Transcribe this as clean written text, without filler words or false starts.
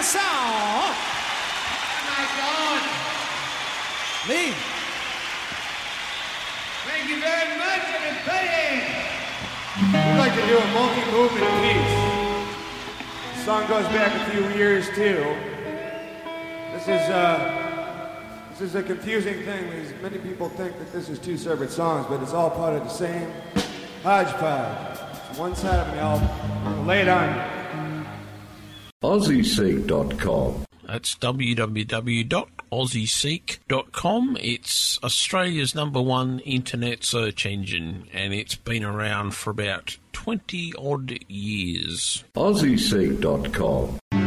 song. Oh my God. Me. Thank you very much. I've been playing. We'd like to do a multi-movement piece. The song goes back a few years too. This is a confusing thing because many people think that this is two separate songs, but it's all part of the same hodgepodge. It's one side of the album. I'm gonna lay it on you. AussieSeek.com. That's www.aussieseek.com. It's Australia's #1 internet search engine, and it's been around for about 20 odd years. AussieSeek.com.